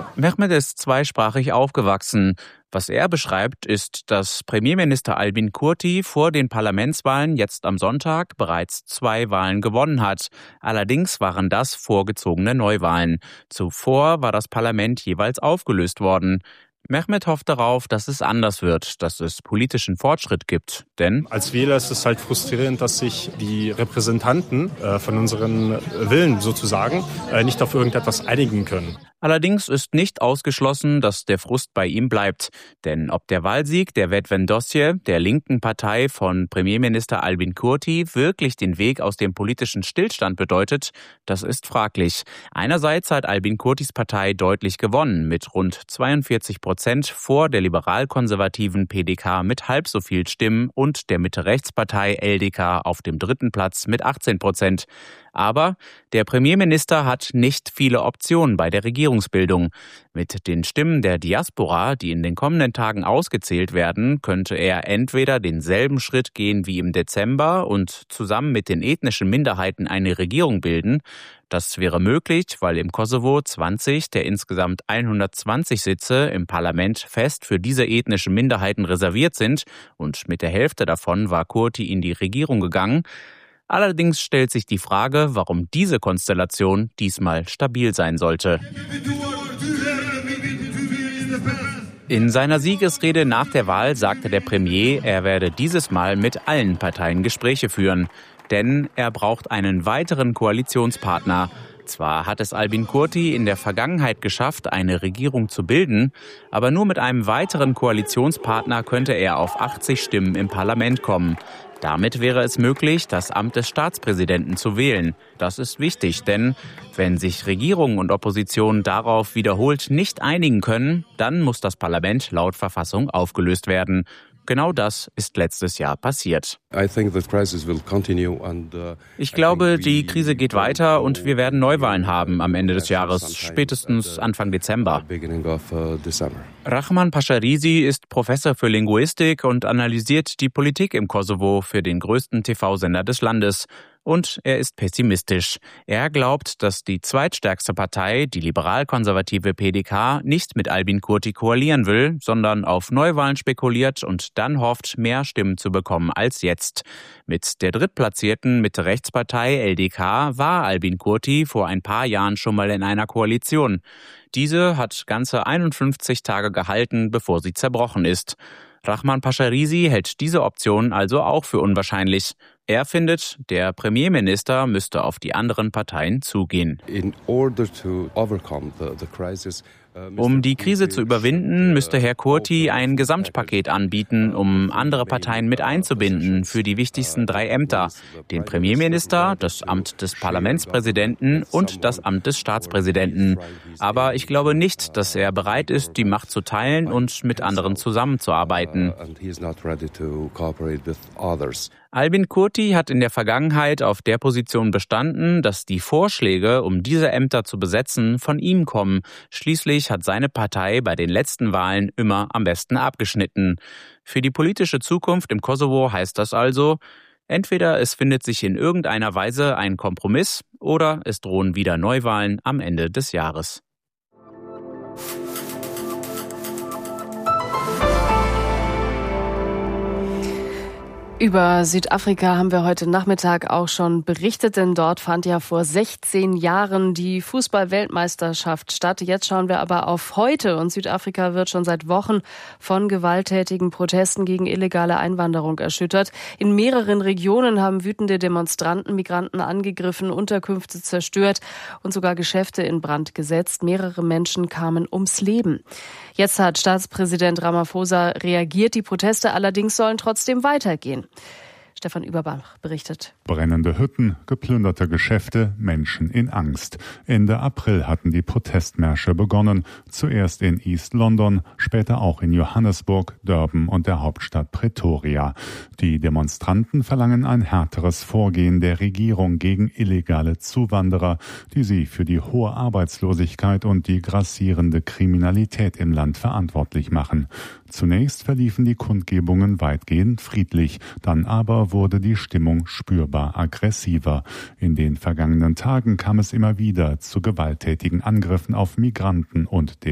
Mehmet ist zweisprachig aufgewachsen. Was er beschreibt, ist, dass Premierminister Albin Kurti vor den Parlamentswahlen jetzt am Sonntag bereits 2 Wahlen gewonnen hat. Allerdings waren das vorgezogene Neuwahlen. Zuvor war das Parlament jeweils aufgelöst worden. Mehmet hofft darauf, dass es anders wird, dass es politischen Fortschritt gibt. Denn als Wähler ist es halt frustrierend, dass sich die Repräsentanten von unseren Willen sozusagen nicht auf irgendetwas einigen können. Allerdings ist nicht ausgeschlossen, dass der Frust bei ihm bleibt. Denn ob der Wahlsieg der Vetëvendosje, der linken Partei von Premierminister Albin Kurti, wirklich den Weg aus dem politischen Stillstand bedeutet, das ist fraglich. Einerseits hat Albin Kurtis Partei deutlich gewonnen, mit rund 42% vor der liberal-konservativen PDK mit halb so viel Stimmen und der Mitte-Rechts-Partei LDK auf dem 3. Platz mit 18%. Aber der Premierminister hat nicht viele Optionen bei der Regierungsbildung. Mit den Stimmen der Diaspora, die in den kommenden Tagen ausgezählt werden, könnte er entweder denselben Schritt gehen wie im Dezember und zusammen mit den ethnischen Minderheiten eine Regierung bilden. Das wäre möglich, weil im Kosovo 20 der insgesamt 120 Sitze im Parlament fest für diese ethnischen Minderheiten reserviert sind und mit der Hälfte davon war Kurti in die Regierung gegangen. Allerdings stellt sich die Frage, warum diese Konstellation diesmal stabil sein sollte. In seiner Siegesrede nach der Wahl sagte der Premier, er werde dieses Mal mit allen Parteien Gespräche führen. Denn er braucht einen weiteren Koalitionspartner. Zwar hat es Albin Kurti in der Vergangenheit geschafft, eine Regierung zu bilden, aber nur mit einem weiteren Koalitionspartner könnte er auf 80 Stimmen im Parlament kommen. Damit wäre es möglich, das Amt des Staatspräsidenten zu wählen. Das ist wichtig, denn wenn sich Regierung und Opposition darauf wiederholt nicht einigen können, dann muss das Parlament laut Verfassung aufgelöst werden. Genau das ist letztes Jahr passiert. Ich glaube, die Krise geht weiter und wir werden Neuwahlen haben am Ende des Jahres, spätestens Anfang Dezember. Rahman Pasha-Risi ist Professor für Linguistik und analysiert die Politik im Kosovo für den größten TV-Sender des Landes. Und er ist pessimistisch. Er glaubt, dass die zweitstärkste Partei, die liberal-konservative PDK, nicht mit Albin Kurti koalieren will, sondern auf Neuwahlen spekuliert und dann hofft, mehr Stimmen zu bekommen als jetzt. Mit der drittplatzierten Mitte-Rechts-Partei LDK war Albin Kurti vor ein paar Jahren schon mal in einer Koalition. Diese hat ganze 51 Tage gehalten, bevor sie zerbrochen ist. Rahman Pasha-Risi hält diese Option also auch für unwahrscheinlich. Er findet, der Premierminister müsste auf die anderen Parteien zugehen. Um die Krise zu überwinden, müsste Herr Kurti ein Gesamtpaket anbieten, um andere Parteien mit einzubinden für die wichtigsten 3 Ämter. Den Premierminister, das Amt des Parlamentspräsidenten und das Amt des Staatspräsidenten. Aber ich glaube nicht, dass er bereit ist, die Macht zu teilen und mit anderen zusammenzuarbeiten. Albin Kurti hat in der Vergangenheit auf der Position bestanden, dass die Vorschläge, um diese Ämter zu besetzen, von ihm kommen. Schließlich hat seine Partei bei den letzten Wahlen immer am besten abgeschnitten. Für die politische Zukunft im Kosovo heißt das also, entweder es findet sich in irgendeiner Weise ein Kompromiss oder es drohen wieder Neuwahlen am Ende des Jahres. Über Südafrika haben wir heute Nachmittag auch schon berichtet, denn dort fand ja vor 16 Jahren die Fußball-Weltmeisterschaft statt. Jetzt schauen wir aber auf heute und Südafrika wird schon seit Wochen von gewalttätigen Protesten gegen illegale Einwanderung erschüttert. In mehreren Regionen haben wütende Demonstranten Migranten angegriffen, Unterkünfte zerstört und sogar Geschäfte in Brand gesetzt. Mehrere Menschen kamen ums Leben. Jetzt hat Staatspräsident Ramaphosa reagiert. Die Proteste allerdings sollen trotzdem weitergehen. Stefan Überbach berichtet. Brennende Hütten, geplünderte Geschäfte, Menschen in Angst. Ende April hatten die Protestmärsche begonnen. Zuerst in East London, später auch in Johannesburg, Durban und der Hauptstadt Pretoria. Die Demonstranten verlangen ein härteres Vorgehen der Regierung gegen illegale Zuwanderer, die sie für die hohe Arbeitslosigkeit und die grassierende Kriminalität im Land verantwortlich machen. Zunächst verliefen die Kundgebungen weitgehend friedlich, dann aber wurde die Stimmung spürbar aggressiver. In den vergangenen Tagen kam es immer wieder zu gewalttätigen Angriffen auf Migranten und